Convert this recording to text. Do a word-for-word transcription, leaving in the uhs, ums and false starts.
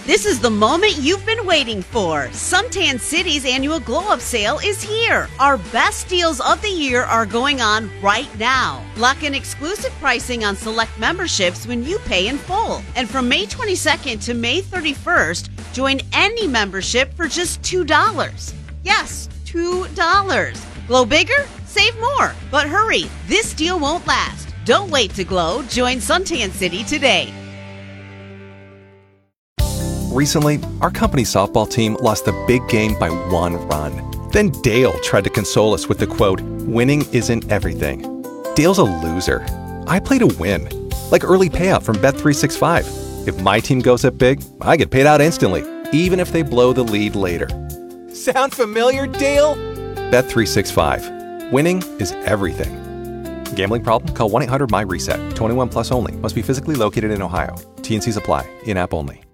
This is the moment you've been waiting for. Suntan City's annual Glow Up Sale is here. Our best deals of the year are going on right now. Lock in exclusive pricing on select memberships when you pay in full. And from May twenty-second to May thirty-first, join any membership for just two dollars. Yes, two dollars. Glow bigger? Save more. But hurry, this deal won't last. Don't wait to glow. Join Suntan City today. Recently, our company softball team lost the big game by one run. Then Dale tried to console us with the quote, "Winning isn't everything." Dale's a loser. I play to win. Like early payout from Bet three sixty-five. If my team goes up big, I get paid out instantly, even if they blow the lead later. Sound familiar, Dale? Bet three sixty-five. Winning is everything. Gambling problem? Call one eight hundred M Y RESET. twenty-one plus only. Must be physically located in Ohio. T and Cs apply. In-app only.